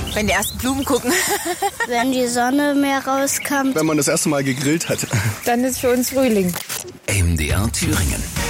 Wenn die ersten Blumen gucken. Wenn die Sonne mehr rauskommt. Wenn man das erste Mal gegrillt hat. Dann ist für uns Frühling. MDR Thüringen.